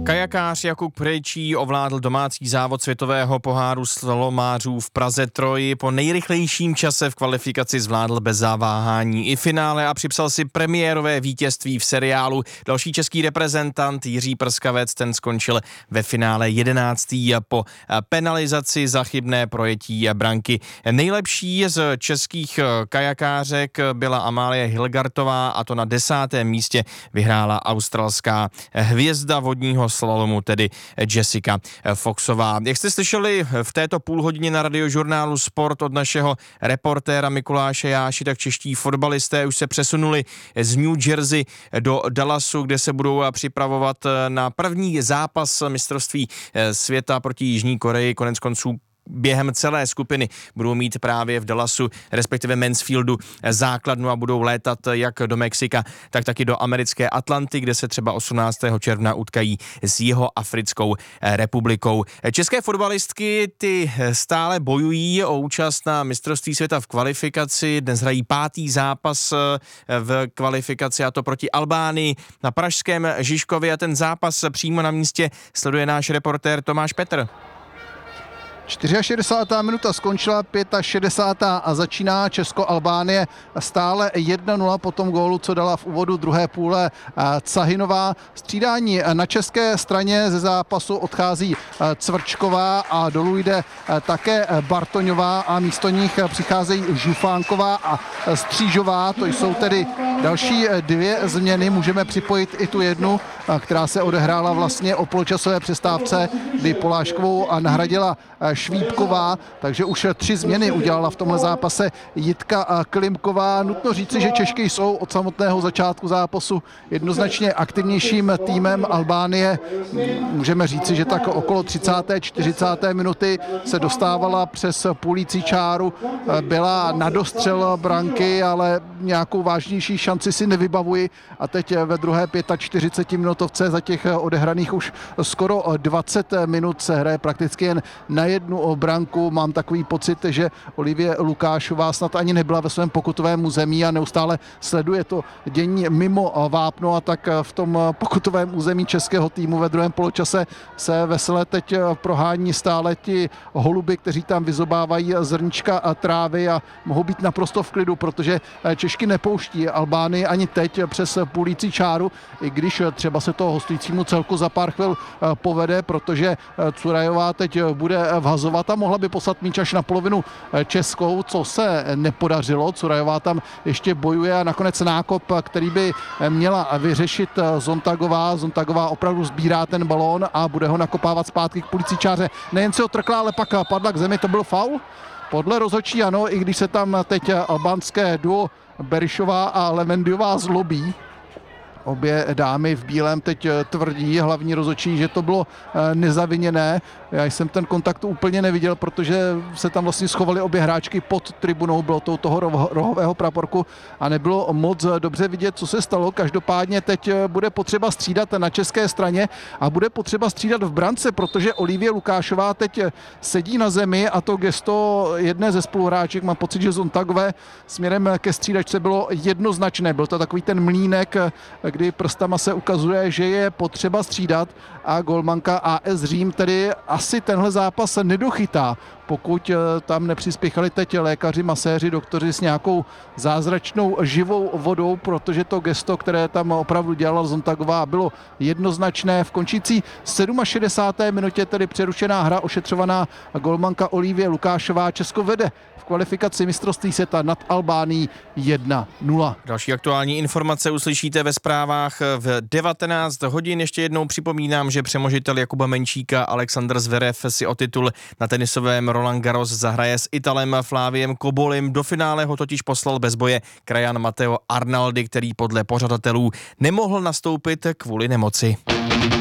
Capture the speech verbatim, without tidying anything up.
Kajakář Jakub Krejčí ovládl domácí závod světového poháru slalomářů v Praze Troji. Po nejrychlejším čase v kvalifikaci zvládl bez zaváhání i finále a připsal si premiérové vítězství v seriálu. Další český reprezentant Jiří Prskavec, ten skončil ve finále jedenáctý po penalizaci za chybné projetí branky. Nejlepší z českých kajakářek byla Amálie Hilgartová a to na desátém místě vyhrála australská hvězda vodního slalomu, tedy Jessica Foxová. Jak jste slyšeli v této půlhodině na radiožurnálu Sport od našeho reportéra Mikuláše Jáši, tak čeští fotbalisté už se přesunuli z New Jersey do Dallasu, kde se budou připravovat na první zápas mistrovství světa proti Jižní Koreji. Konec konců během celé skupiny budou mít právě v Dallasu, respektive Mansfieldu, základnu a budou létat jak do Mexika, tak taky do americké Atlanty, kde se třeba osmnáctého června utkají s Jihoafrickou republikou. České fotbalistky ty stále bojují o účast na mistrovství světa v kvalifikaci. Dnes hrají pátý zápas v kvalifikaci, a to proti Albánii na pražském Žižkově, a ten zápas přímo na místě sleduje náš reportér Tomáš Petr. šedesátá čtvrtá minuta skončila, šedesátá pátá a začíná Česko-Albánie stále jedna nula po tom gólu, co dala v úvodu druhé půle Cahinová. Střídání na české straně ze zápasu odchází Cvrčková a dolů jde také Bartoňová a místo nich přicházejí Žufánková a Střížová. To jsou tedy další dvě změny. Můžeme připojit i tu jednu, která se odehrála vlastně o poločasové přestávce, kdy Poláškovou nahradila Švípková, takže už tři změny udělala v tomhle zápase Jitka Klimková. Nutno říci, že Češky jsou od samotného začátku zápasu jednoznačně aktivnějším týmem. Albánie, můžeme říci, že tak okolo třicáté čtyřicáté minuty se dostávala přes půlící čáru, byla na dostřel branky, ale nějakou vážnější šanci si nevybavuji, a teď ve druhé čtyřicet pět minutovce za těch odehraných už skoro dvacet minut se hraje prakticky jen na jednu branku. Mám takový pocit, že Olivie Lukášová snad ani nebyla ve svém pokutovém území a neustále sleduje to dění mimo vápno, a tak v tom pokutovém území českého týmu ve druhém poločase se vesele teď prohání stále ti holuby, kteří tam vyzobávají zrnička trávy a mohou být naprosto v klidu, protože Češky nepouští Albánii ani teď přes půlící čáru, i když třeba se toho hostujícímu celku za pár chvil povede, protože Curajová teď bude vhazovat a mohla by poslat míč až na polovinu českou, co se nepodařilo. Curajová tam ještě bojuje a nakonec nákop, který by měla vyřešit Zontagová. Zontagová opravdu sbírá ten balón a bude ho nakopávat zpátky k půlící čáře. Nejen se otrkla, ale pak padla k zemi. To byl faul? Podle rozhodčí ano, i když se tam teď albánské duo Berišová a Lemendiová zlobí. Obě dámy v bílém teď tvrdí, hlavní rozhodčí, že to bylo nezaviněné. Já jsem ten kontakt úplně neviděl, protože se tam vlastně schovaly obě hráčky pod tribunou, bylo to toho rohového praporku a nebylo moc dobře vidět, co se stalo. Každopádně teď bude potřeba střídat na české straně a bude potřeba střídat v brance, protože Olivie Lukášová teď sedí na zemi a to gesto jedné ze spoluhráček, mám pocit, že Zontagové směrem ke střídačce bylo jednoznačné. Byl to takový ten mlýnek, kdy prstama se ukazuje, že je potřeba střídat, a golmanka A S Řím tedy asi tenhle zápas nedochytá, pokud tam nepřispěchali teď lékaři, maséři, doktoři s nějakou zázračnou živou vodou, protože to gesto, které tam opravdu dělala Zontagová, bylo jednoznačné. V končící šedesáté sedmé minutě tedy přerušená hra, ošetřovaná golmanka Olivie Lukášová. Česko vede v kvalifikaci mistrovství světa nad Albánií jedna nula. Další aktuální informace uslyšíte ve zprávách v devatenáct hodin. Ještě jednou připomínám, že přemožitel Jakuba Menčíka Alexander Zverev si o titul na tenisovém Roland Garros zahraje s Italem Fláviem Kobolim. Do finále ho totiž poslal bez boje krajan Matteo Arnaldi, který podle pořadatelů nemohl nastoupit kvůli nemoci.